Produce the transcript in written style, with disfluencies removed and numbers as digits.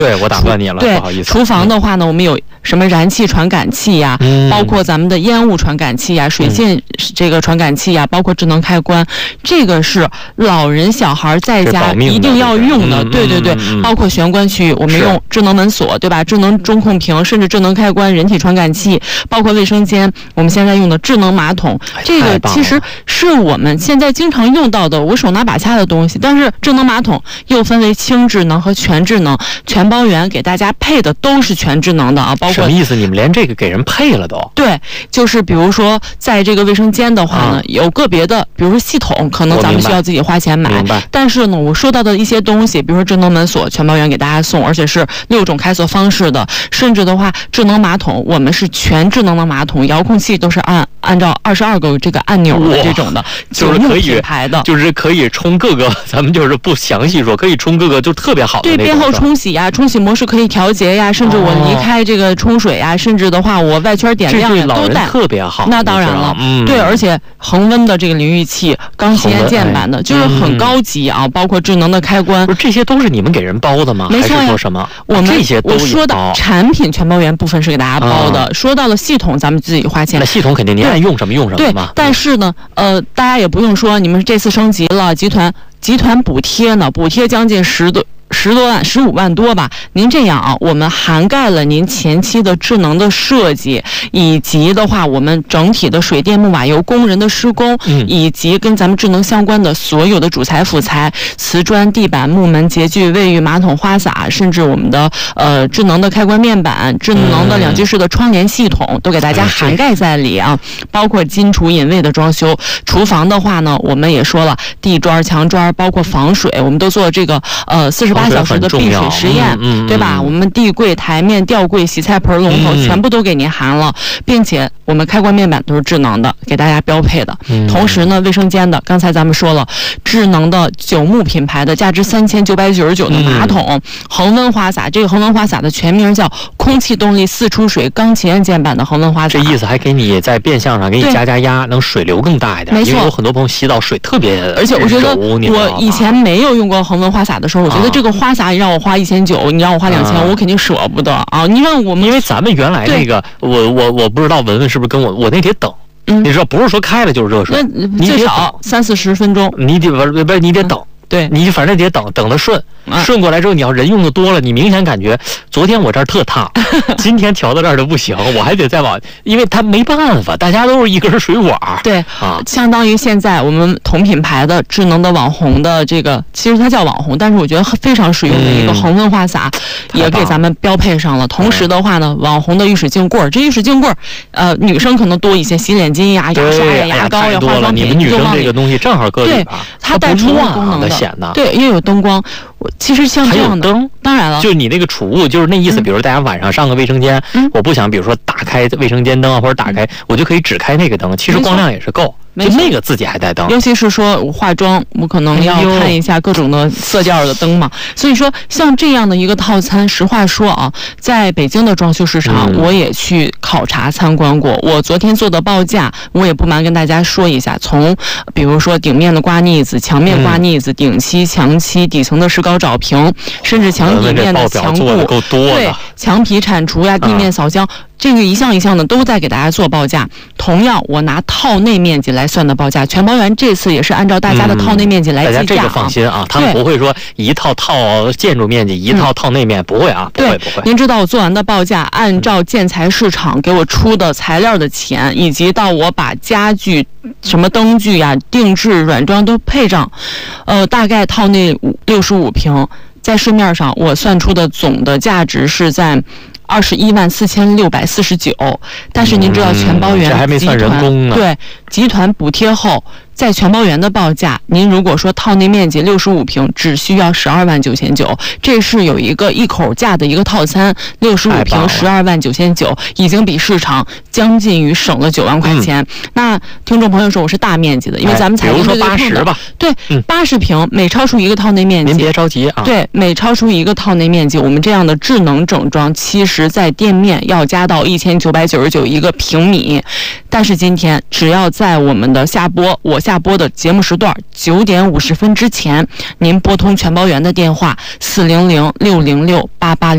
对，我打断你了， 对， 不好意思。 厨房的话呢，我们有什么燃气传感器呀，包括咱们的烟雾传感器呀、水线这个传感器呀，包括智能开关，这个是老人小孩在家一定要用的。对对对，包括玄关区域，我们用智能门锁，对吧？智能中控屏，甚至智能开关、人体传感器，包括卫生间，我们现在用的智能马桶，这个其实是我们现在经常用到的，我手拿把掐的东西。但是智能马桶又分为轻智能和全智能，全包圆给大家配的都是全智能的啊，包括什么意思？你们连这个给人配了都？ 对，就是比如说在这个卫生间的话呢，有个别的，比如说系统，可能咱们需要自己花钱买。但是呢，我说到的一些东西，比如说智能门锁，全包圆给大家送，而且是6种开锁方式的，甚至的话，智能马桶，我们是全智能的马桶，遥控器都是按照22个这个按钮的这种的， 就是可以品牌的， 就是可以冲各个，咱们就是不详细说，可以冲各个就特别好的那种。 对，边后冲洗呀，冲洗模式可以调节呀，甚至我离开这个冲水呀，甚至的话我外圈点亮呀都带， 特别好。 那当然了，对，而且恒温的这个淋浴器，钢琴键盘的，就是很高级啊，包括智能的开关， 不是这些都是你们给人包的吗？ 没错呀， 还是说什么？ 我们这些都我说的产品全包圆部分是给大家包的，说到了系统，咱们自己花钱。 那系统肯定您爱用什么用什么嘛。 对，但是呢，大家也不用说你们这次升级了，集团补贴呢，补贴将近10多万，15万多吧。您这样啊，我们涵盖了您前期的智能的设计，以及的话，我们整体的水电木瓦油工人的施工，以及跟咱们智能相关的所有的主材辅材，瓷砖、地板、木门、洁具、卫浴、马桶、花洒，甚至我们的智能的开关面板、智能的2居室的窗帘系统，都给大家涵盖在里啊。包括金厨引卫的装修，厨房的话呢，我们也说了，地砖、墙砖，包括防水，我们都做这个48小时的避水实验，对吧？我们地柜、台面、吊柜、洗菜盆、龙头全部都给您含了，并且我们开关面板都是智能的，给大家标配的。同时呢，卫生间的，刚才咱们说了，智能的九牧品牌的价值3999的马桶，恒温花洒，这个恒温花洒的全名叫空气动力4出水钢琴键版的恒温花洒。 这意思还给你在变相上给你加压，能水流更大一点。 没错， 因为有很多朋友洗澡水特别柔， 而且我觉得我以前没有用过恒温花洒的时候，我觉得这个花洒让我花1900，你让我花2000，我肯定舍不得啊！你让我们， 因为咱们原来那个，我不知道文文是不是跟我那得等，你知道不是说开了就是热水， 那最少30-40分钟， 你得你得等。 对， 你反正得等它顺过来之后，你要人用的多了，你明显感觉昨天我这儿特烫，今天调到这儿就不行，我还得再往，因为它没办法，大家都是一根水管。 对啊，相当于现在我们同品牌的智能的网红的这个，其实它叫网红，但是我觉得非常实用的一个恒温花洒，也给咱们标配上了。同时的话呢，网红的浴室镜柜，这浴室镜柜，女生可能多一些，洗脸巾呀、牙刷呀、牙膏呀、化妆品， 你们女生这个东西正好搁里边， 它带储物功能的。对，又有灯光。其实像这样的灯， 当然了， 就是你那个储物，就是那意思。比如大家晚上上个卫生间，我不想，比如说打开卫生间灯啊，或者打开，我就可以只开那个灯，其实光亮也是够。就那个自己还带灯， 尤其是说我化妆，我可能要看一下各种的色调的灯嘛。所以说，像这样的一个套餐，实话说啊，在北京的装修市场，我也去考察参观过。我昨天做的报价，我也不瞒跟大家说一下，从比如说顶面的刮腻子、墙面刮腻子、顶漆、墙漆、底层的石膏找平，甚至墙底面的墙布，对，墙皮铲除呀、地面扫浆。这个一项一项的都在给大家做报价。同样，我拿套内面积来算的报价，全包圆这次也是按照大家的套内面积来计价。 大家这个放心啊，他们不会说一套建筑面积，一套内面，不会啊，不会。 您知道我做完的报价，按照建材市场给我出的材料的钱，以及到我把家具、什么灯具呀、定制软装都配上，大概套内65平，在市面上我算出的总的价值是在214649，但是您知道全包圆这还没算人工呢。 对，集团补贴后，在全包圆的报价，您如果说套内面积65平，只需要12万9千9，这是有一个一口价的一个套餐，65平12万9千9，已经比市场将近于省了9万块钱。那听众朋友说我是大面积的，因为咱们采用的比如说80吧， 对，80平每超出一个套内面积， 您别着急啊。 对，每超出一个套内面积，我们这样的智能整装，其实在店面要加到1999一个平米，但是今天只要在我们的下播的节目时段9点50分之前，您拨通全包圆的电话400-606-8866。